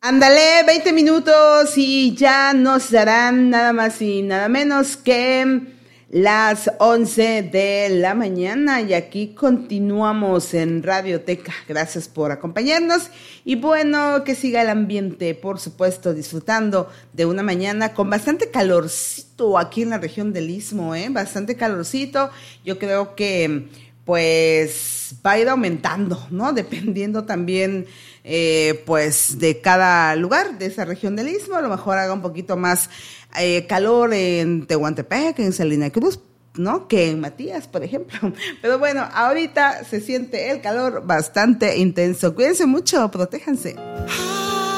Ándale, 20 minutos y ya nos darán nada más y nada menos que las 11 de la mañana y aquí continuamos en Radioteca. Gracias por acompañarnos y bueno, que siga el ambiente, por supuesto, disfrutando de una mañana con bastante calorcito aquí en la región del Istmo, bastante calorcito. Yo creo que pues va a ir aumentando, ¿no? Dependiendo también pues de cada lugar de esa región del Istmo, a lo mejor haga un poquito más calor en Tehuantepec, en Salina Cruz, ¿no? Que en Matías, por ejemplo. Pero bueno, ahorita se siente el calor bastante intenso. Cuídense mucho, protéjanse.